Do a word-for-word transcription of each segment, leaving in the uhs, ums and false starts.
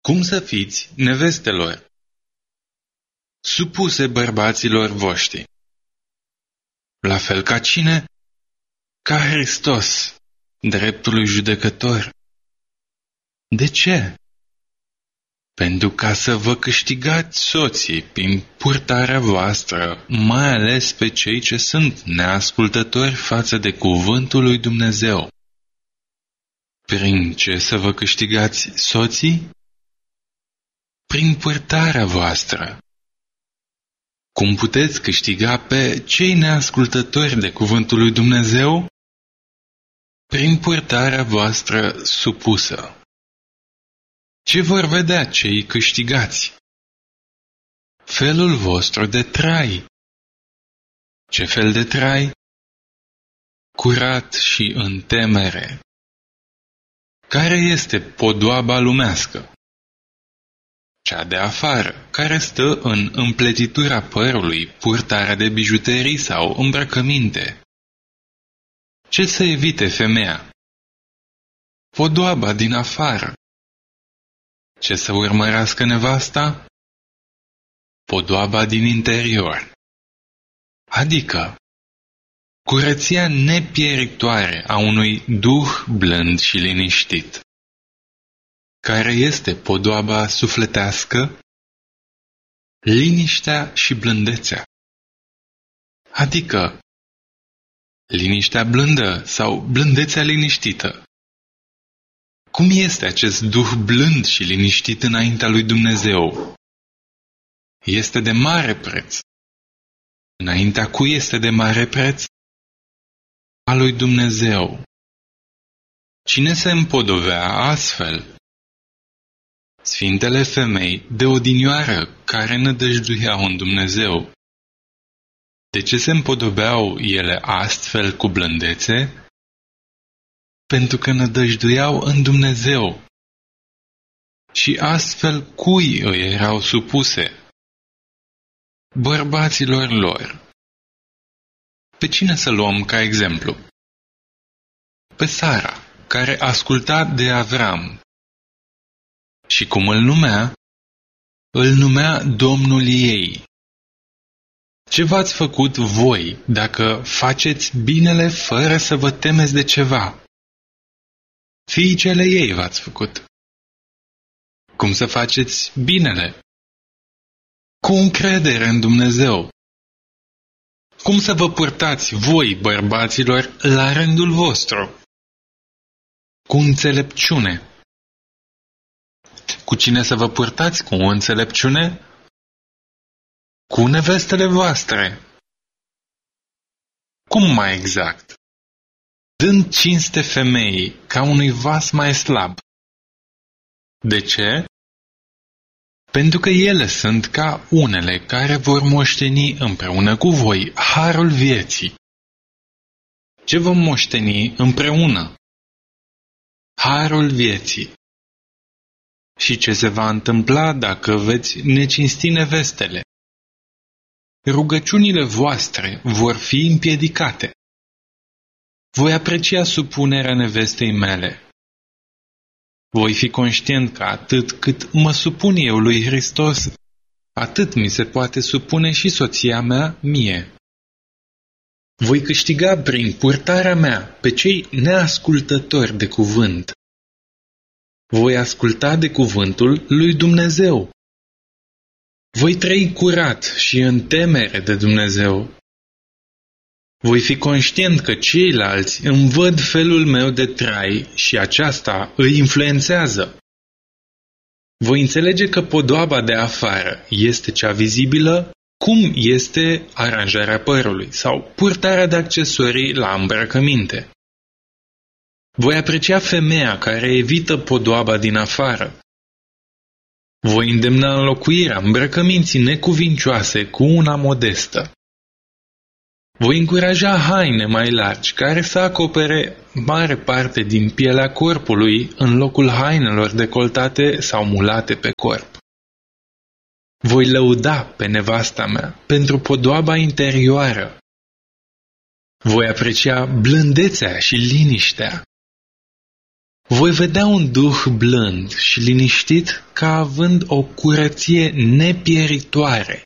Cum să fiți, nevestelor, supuse bărbaților voștri, la fel ca cine? Ca Hristos, dreptului judecător. De ce? Pentru ca să vă câștigați soții prin purtarea voastră, mai ales pe cei ce sunt neascultători față de cuvântul lui Dumnezeu. Prin ce să vă câștigați soții? Prin purtarea voastră. Cum puteți câștiga pe cei neascultători de cuvântul lui Dumnezeu? Prin purtarea voastră supusă. Ce vor vedea cei câștigați? Felul vostru de trai. Ce fel de trai? Curat și în temere. Care este podoaba lumească? Cea de afară, care stă în împletitura părului, purtarea de bijuterii sau îmbrăcăminte. Ce să evite femeia? Podoaba din afară. Ce să urmărească nevasta? Podoaba din interior. Adică curăția nepieritoare a unui duh blând și liniștit. Care este podoaba sufletească? Liniștea și blândețea. Adică liniștea blândă sau blândețea liniștită. Cum este acest duh blând și liniștit înaintea lui Dumnezeu? Este de mare preț. Înaintea cui este de mare preț? A lui Dumnezeu. Cine se împodobea astfel? Sfintele femei de odinioară care nădăjduiau în Dumnezeu. De ce se împodobeau ele astfel cu blândețe? Pentru că nădăjduiau în Dumnezeu. Și astfel cui îi erau supuse? Bărbaților lor. Pe cine să luăm ca exemplu? Pe Sara, care asculta de Avram. Și cum îl numea? Îl numea Domnul ei. Ce v-ați făcut voi dacă faceți binele fără să vă temeți de ceva? Fiicele ei v-ați făcut. Cum să faceți binele? Cu încredere în Dumnezeu. Cum să vă purtați voi, bărbaților, la rândul vostru? Cu înțelepciune. Cu cine să vă purtați cu înțelepciune? Cu nevestele voastre. Cum mai exact? Dând cinste femeii ca unui vas mai slab. De ce? Pentru că ele sunt ca unele care vor moșteni împreună cu voi harul vieții. Ce vom moșteni împreună? Harul vieții. Și ce se va întâmpla dacă veți necinsti nevestele? Rugăciunile voastre vor fi împiedicate. Voi aprecia supunerea nevestei mele. Voi fi conștient că atât cât mă supun eu lui Hristos, atât mi se poate supune și soția mea mie. Voi câștiga prin purtarea mea pe cei neascultători de cuvânt. Voi asculta de cuvântul lui Dumnezeu. Voi trăi curat și în temere de Dumnezeu. Voi fi conștient că ceilalți îmi văd felul meu de trai și aceasta îi influențează. Voi înțelege că podoaba de afară este cea vizibilă, cum este aranjarea părului sau purtarea de accesorii la îmbrăcăminte. Voi aprecia femeia care evită podoaba din afară. Voi îndemna înlocuirea îmbrăcăminții necuvincioase cu una modestă. Voi încuraja haine mai largi care să acopere mare parte din pielea corpului în locul hainelor decoltate sau mulate pe corp. Voi lăuda pe nevasta mea pentru podoaba interioară. Voi aprecia blândețea și liniștea. Voi vedea un duh blând și liniștit ca având o curăție nepieritoare.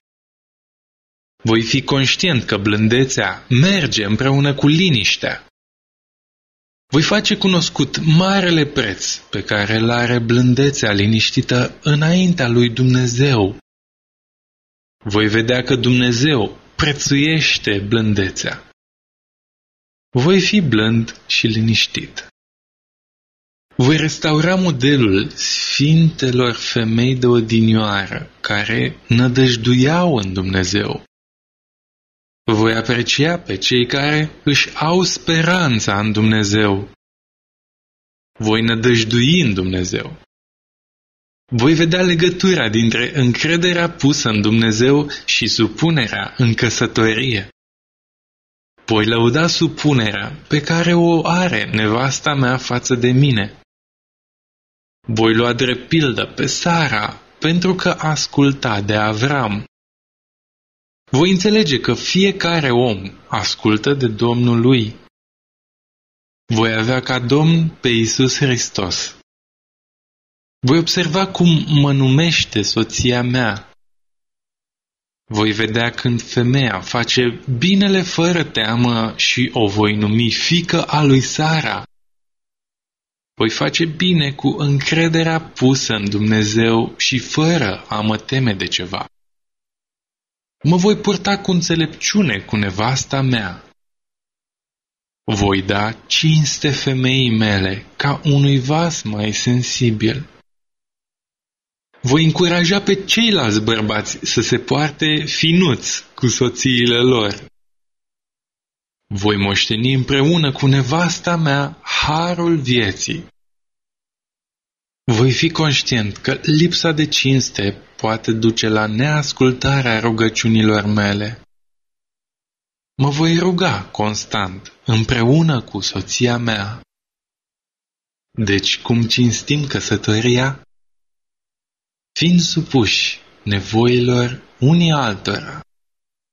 Voi fi conștient că blândețea merge împreună cu liniștea. Voi face cunoscut marele preț pe care îl are blândețea liniștită înaintea lui Dumnezeu. Voi vedea că Dumnezeu prețuiește blândețea. Voi fi blând și liniștit. Voi restaura modelul sfintelor femei de odinioară care nădăjduiau în Dumnezeu. Voi aprecia pe cei care își au speranța în Dumnezeu. Voi nădăjdui în Dumnezeu. Voi vedea legătura dintre încrederea pusă în Dumnezeu și supunerea în căsătorie. Voi lăuda supunerea pe care o are nevasta mea față de mine. Voi lua drept pildă pe Sara pentru că asculta de Avram. Voi înțelege că fiecare om ascultă de Domnul lui. Voi avea ca Domn pe Iisus Hristos. Voi observa cum mă numește soția mea. Voi vedea când femeia face binele fără teamă și o voi numi fiică a lui Sara. Voi face bine cu încrederea pusă în Dumnezeu și fără a mă teme de ceva. Mă voi purta cu înțelepciune cu nevasta mea. Voi da cinste femeii mele ca unui vas mai sensibil. Voi încuraja pe ceilalți bărbați să se poarte finuți cu soțiile lor. Voi moșteni împreună cu nevasta mea harul vieții. Voi fi conștient că lipsa de cinste poate duce la neascultarea rugăciunilor mele. Mă voi ruga constant împreună cu soția mea. Deci cum cinstim căsătoria? Fiind supuși nevoilor unii altora.